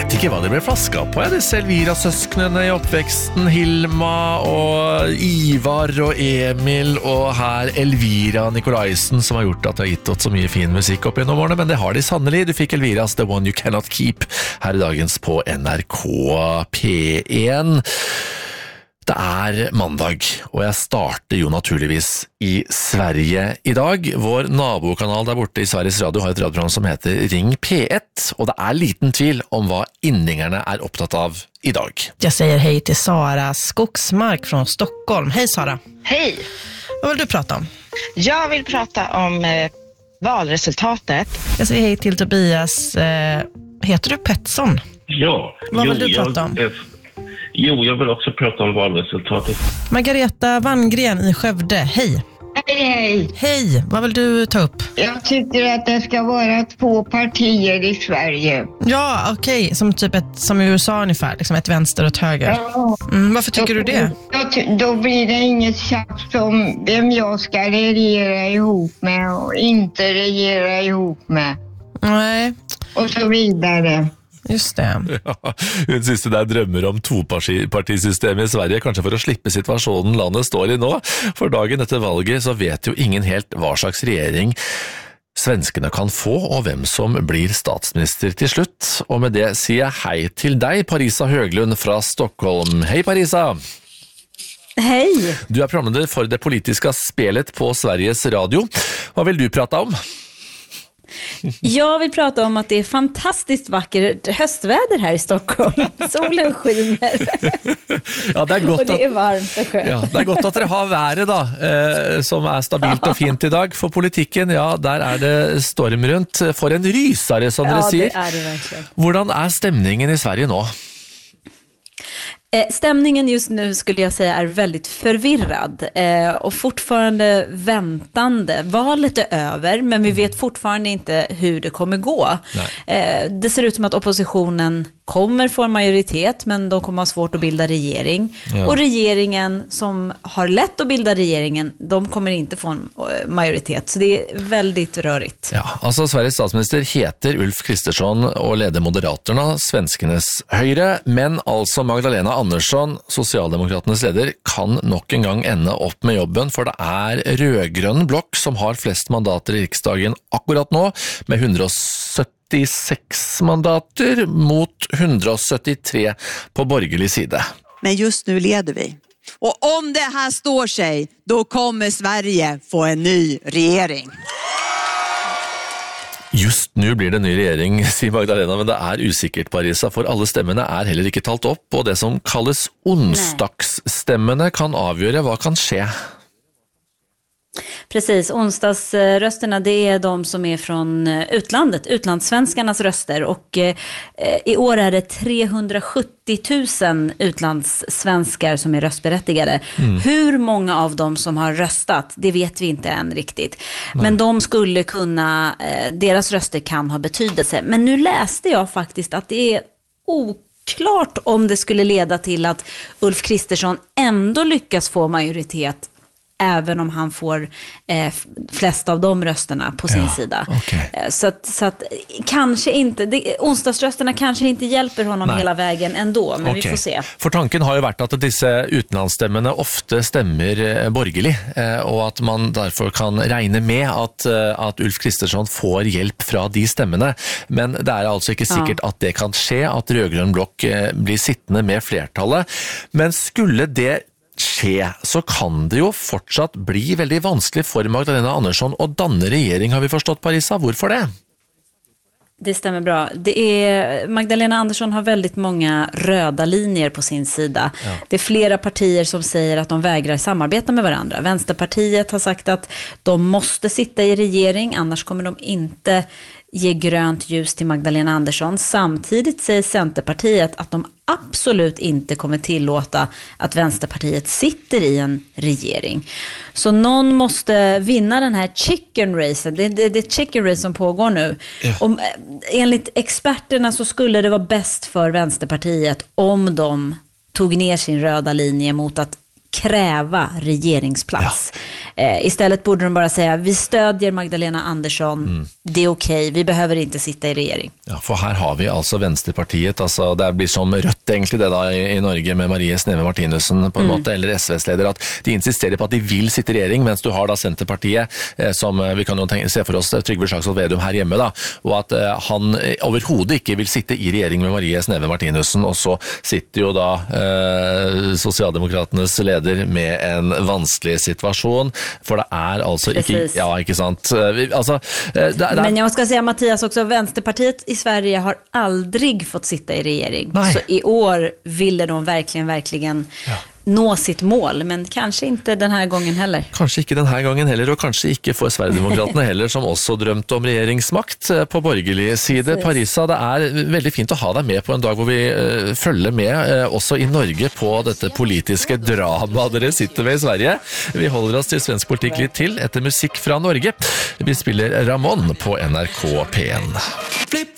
vet ikke hva det ble flaska på. Disse Elvira-søsknene i oppveksten, Hilma og Ivar og Emil, og her Elvira Nikolaisen, som har gjort at det har gitt oss så mye fin musikk opp gjennom årene, men det har de sannelig. Du fikk Elviras The One You Cannot Keep her i dagens på NRK P1. Det er mandag, og jeg starter jo naturligvis i Sverige i dag. Vår nabokanal der borte i Sveriges Radio har et radioprogram som heter Ring P1, og det er liten tvil om hva inningerne er opptatt av i dag. Jag säger hej till Sara Skogsmark från Stockholm. Hej Sara. Hej. Vad vill du prata om? Jag vill prata om valresultatet. Jag säger hej till Tobias. Heter du Pettersson? Ja. Vad vill du prata om? Jag vill också prata om valresultatet. Margareta Wanngren i Skövde, hej. Hej. Hej, vad vill du ta upp? Jag tycker att det ska vara 2 partier i Sverige. Ja, okej. Som typ som i USA ungefär, liksom ett vänster och ett höger. Ja. Varför tycker du det? Då blir det inget tjafs om vem jag ska regera ihop med och inte regera ihop med. Nej. Och så vidare. Just det. Ja, hun synes det drømmer om topartisystemet i Sverige, kanskje for å slippe situasjonen landet står i nå. For dagen etter valget så vet jo ingen helt hva slags regjering svenskene kan få, og hvem som blir statsminister til slutt. Og med det sier jeg hei til deg, Parisa Høglund fra Stockholm. Hei Parisa! Hej! Du er programleder for det politiske spelet på Sveriges Radio. Hva vil du prate om? Jag vill prata om att det är fantastiskt vackert höstväder här i Stockholm. Solen skiner. Ja, det er godt och det är varmt och skönt. Ja, det er godt at dere har været da, som er stabilt og fint i dag. For politikken, ja, der er det storm rundt. For en rysare, som dere sier. Ja, det är det verkligen. Hvordan er stemningen i Sverige nå? Stämningen just nu skulle jag säga är väldigt förvirrad och fortfarande väntande. Valet är över, men vi vet fortfarande inte hur det kommer gå. Det ser ut som att oppositionen kommer få en majoritet, men de kommer ha svårt att bilda regering. Ja. Och regeringen som har lätt att bilda regeringen, de kommer inte få en majoritet. Så det är väldigt rörigt. Ja, altså Sveriges statsminister heter Ulf Kristersson og leder Moderaterna, svenskenes høyre, men altså Magdalena Andersson, Socialdemokraternes leder, kan nok en gang ende opp med jobben, for det er rødgrønn blokk som har flest mandater i riksdagen akkurat nå, med 176 mandater mot 173 på borgerlig side. Men just nu leder vi. Och om det här står sig, då kommer Sverige få en ny regering. Just nu blir det ny regjering, sier Magdalena, men det er usikkert, Parisa, for alle stemmene er heller ikke talt opp, og det som kalles onsdagsstemmene kan avgjøre hva kan skje. Precis, onsdagsrösterna det är de som är från utlandet, utlandssvenskarnas röster, och i år är det 370 000 utlandssvenskar som är röstberättigade. Hur många av dem som har röstat, det vet vi inte än riktigt. Men de skulle kunna, deras röster kan ha betydelse. Men nu läste jag faktiskt att det är oklart om det skulle leda till att Ulf Kristersson ändå lyckas få majoritet, även om han får flest av de rösterna på sin sida. Okay. Så att kanske inte, onsdagsrösterna kanske inte hjälper honom hela vägen ändå, men vi får se. For tanken har jo vært at disse utenlandsstemmene ofte stemmer borgerlig, og at man derfor kan regne med at Ulf Kristersson får hjelp fra de stemmene. Men det er altså ikke sikkert at det kan skje, at rødgrønn blokk blir sittende med flertallet. Men skulle det skje, så kan det jo fortsatt bli veldig vanskelig for Magdalena Andersson å danne regjering, har vi forstått, Parisa. Hvorfor det? Det stämmer bra. Magdalena Andersson har väldigt många röda linjer på sin sida. Ja. Det är flera partier som säger att de vägrar samarbeta med varandra. Vänsterpartiet har sagt att de måste sitta i regering, annars kommer de inte ge grönt ljus till Magdalena Andersson. Samtidigt säger Centerpartiet att de absolut inte kommer tillåta att Vänsterpartiet sitter i en regering. Så någon måste vinna den här chicken race. Det är chicken race som pågår nu. Ja. Enligt experterna så skulle det vara bäst för Vänsterpartiet om de tog ner sin röda linje mot att kräva regeringsplats. Istället borde de bara säga, vi stödjer Magdalena Andersson, det är okej, vi behöver inte sitta i regering. Ja, for her har vi altså Venstrepartiet, altså det blir som Rødt egentlig det da i Norge med Marie Sneve Martinussen på en måte, eller SVs leder, at de insisterer på at de vil sitte i regjering, mens du har da Senterpartiet, som vi kan jo se for oss Trygve Slagsvold Vedum her hjemme da, og at han overhodet ikke vil sitte i regjering med Marie Sneve Martinussen, og så sitter jo da Sosialdemokraternes leder med en vanskelig situasjon, for det altså ikke, ja, ikke sant? Men jag ska säga, Mattias, också Vänsterpartiet i Sverige har aldrig fått sitta i regering. Nej. Så i år ville de verkligen nå sitt mål, men kanske inte den här gången heller. Kanskje ikke den her gangen heller, og kanskje ikke for Sverigedemokraterne heller, som også drømte om regjeringsmakt på borgerlig side. Parisa, det veldig fint å ha deg med på en dag hvor vi følger med også i Norge på dette politiske drama dere sitter med i Sverige. Vi holder oss til svensk politikk litt til etter musikk fra Norge. Vi spiller Ramon på NRK P1.